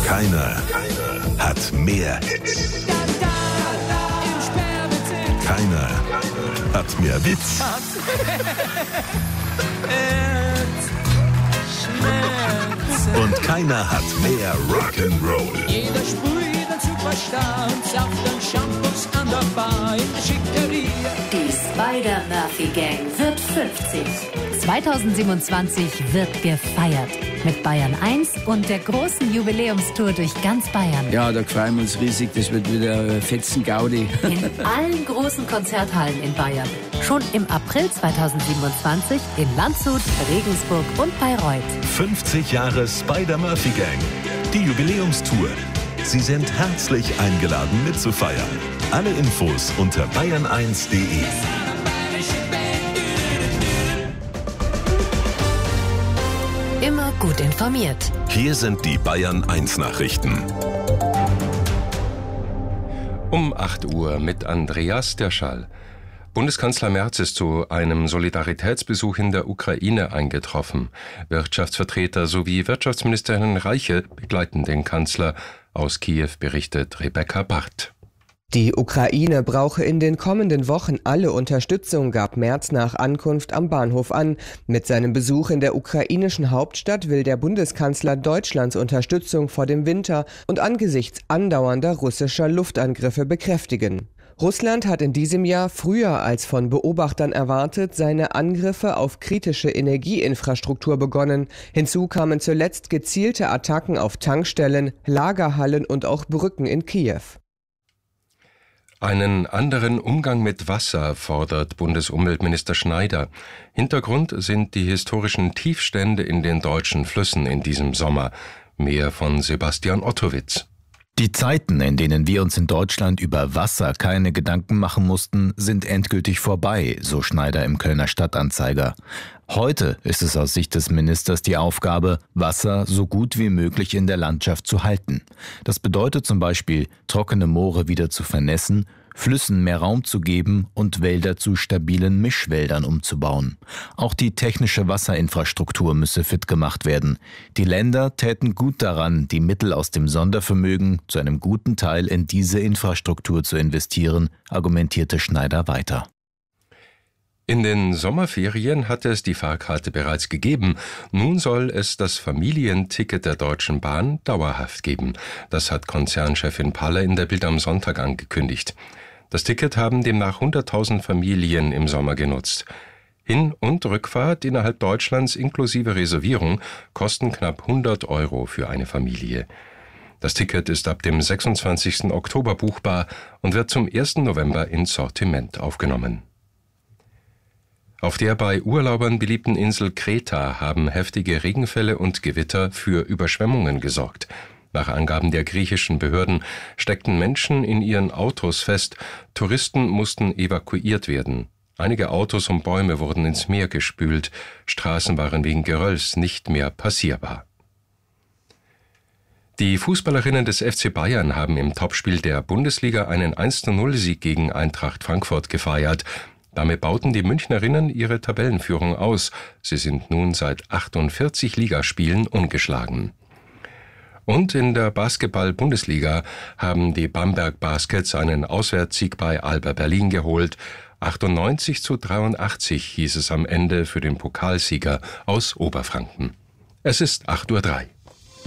Keiner hat mehr Hits. Keiner hat mehr Witz. Und keiner hat mehr Rock'n'Roll. Jeder sprüht ein Superstar und Saft und Shampoos an der Bar in der Schickeria. Die Spider-Murphy-Gang wird 50. 2027 wird gefeiert. Mit Bayern 1 und der großen Jubiläumstour durch ganz Bayern. Ja, da freuen wir uns riesig. Das wird wieder fetzen Gaudi. In allen großen Konzerthallen in Bayern. Schon im April 2027 in Landshut, Regensburg und Bayreuth. 50 Jahre Spider-Murphy-Gang. Die Jubiläumstour. Sie sind herzlich eingeladen mitzufeiern. Alle Infos unter bayern1.de. Immer gut informiert. Hier sind die Bayern 1 Nachrichten. Um 8 Uhr mit Andreas Derschall. Bundeskanzler Merz ist zu einem Solidaritätsbesuch in der Ukraine eingetroffen. Wirtschaftsvertreter sowie Wirtschaftsministerin Reiche begleiten den Kanzler. Aus Kiew berichtet Rebecca Barth. Die Ukraine brauche in den kommenden Wochen alle Unterstützung, gab Merz nach Ankunft am Bahnhof an. Mit seinem Besuch in der ukrainischen Hauptstadt will der Bundeskanzler Deutschlands Unterstützung vor dem Winter und angesichts andauernder russischer Luftangriffe bekräftigen. Russland hat in diesem Jahr früher als von Beobachtern erwartet seine Angriffe auf kritische Energieinfrastruktur begonnen. Hinzu kamen zuletzt gezielte Attacken auf Tankstellen, Lagerhallen und auch Brücken in Kiew. Einen anderen Umgang mit Wasser fordert Bundesumweltminister Schneider. Hintergrund sind die historischen Tiefstände in den deutschen Flüssen in diesem Sommer. Mehr von Sebastian Ottowitz. Die Zeiten, in denen wir uns in Deutschland über Wasser keine Gedanken machen mussten, sind endgültig vorbei, so Schneider im Kölner Stadtanzeiger. Heute ist es aus Sicht des Ministers die Aufgabe, Wasser so gut wie möglich in der Landschaft zu halten. Das bedeutet zum Beispiel, trockene Moore wieder zu vernässen, Flüssen mehr Raum zu geben und Wälder zu stabilen Mischwäldern umzubauen. Auch die technische Wasserinfrastruktur müsse fit gemacht werden. Die Länder täten gut daran, die Mittel aus dem Sondervermögen zu einem guten Teil in diese Infrastruktur zu investieren, argumentierte Schneider weiter. In den Sommerferien hatte es die Fahrkarte bereits gegeben. Nun soll es das Familienticket der Deutschen Bahn dauerhaft geben. Das hat Konzernchefin Paller in der Bild am Sonntag angekündigt. Das Ticket haben demnach 100.000 Familien im Sommer genutzt. Hin- und Rückfahrt innerhalb Deutschlands inklusive Reservierung kosten knapp 100 € für eine Familie. Das Ticket ist ab dem 26. Oktober buchbar und wird zum 1. November ins Sortiment aufgenommen. Auf der bei Urlaubern beliebten Insel Kreta haben heftige Regenfälle und Gewitter für Überschwemmungen gesorgt. Nach Angaben der griechischen Behörden steckten Menschen in ihren Autos fest, Touristen mussten evakuiert werden. Einige Autos und Bäume wurden ins Meer gespült, Straßen waren wegen Gerölls nicht mehr passierbar. Die Fußballerinnen des FC Bayern haben im Topspiel der Bundesliga einen 1:0-Sieg gegen Eintracht Frankfurt gefeiert. Damit bauten die Münchnerinnen ihre Tabellenführung aus. Sie sind nun seit 48 Ligaspielen ungeschlagen. Und in der Basketball-Bundesliga haben die Bamberg Baskets einen Auswärtssieg bei Alba Berlin geholt. 98:83 hieß es am Ende für den Pokalsieger aus Oberfranken. Es ist 8:03 Uhr.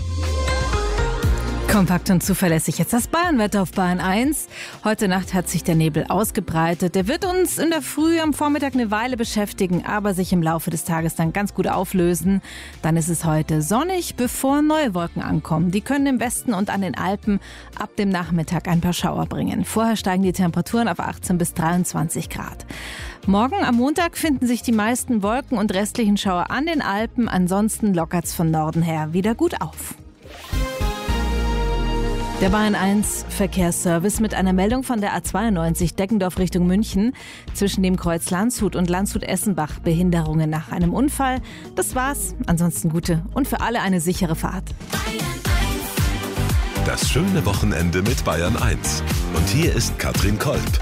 Kompakt und zuverlässig jetzt das Bayernwetter auf Bayern 1. Heute Nacht hat sich der Nebel ausgebreitet. Der wird uns in der Früh am Vormittag eine Weile beschäftigen, aber sich im Laufe des Tages dann ganz gut auflösen. Dann ist es heute sonnig, bevor neue Wolken ankommen. Die können im Westen und an den Alpen ab dem Nachmittag ein paar Schauer bringen. Vorher steigen die Temperaturen auf 18 bis 23 Grad. Morgen am Montag finden sich die meisten Wolken und restlichen Schauer an den Alpen. Ansonsten lockert's von Norden her wieder gut auf. Der Bayern 1 Verkehrsservice mit einer Meldung von der A92 Deckendorf Richtung München. Zwischen dem Kreuz Landshut und Landshut-Essenbach Behinderungen nach einem Unfall. Das war's. Ansonsten gute und für alle eine sichere Fahrt. Das schöne Wochenende mit Bayern 1. Und hier ist Katrin Kolb.